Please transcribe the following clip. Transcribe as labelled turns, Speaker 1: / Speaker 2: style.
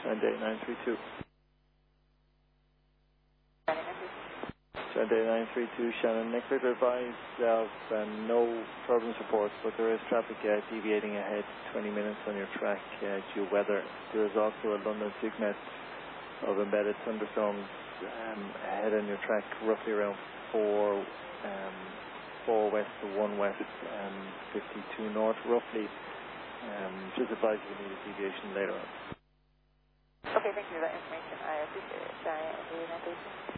Speaker 1: Sunday 932. Sunday 932, Shannon Nicholas advised of no problems reports, but there is traffic deviating ahead 20 minutes on your track due weather. There is also a London SIGMET of embedded thunderstorms ahead on your track, roughly around 4 west to 1 west, 52 north, roughly. Just advise if you need a deviation later on.
Speaker 2: Okay, thank you for that information. I appreciate it.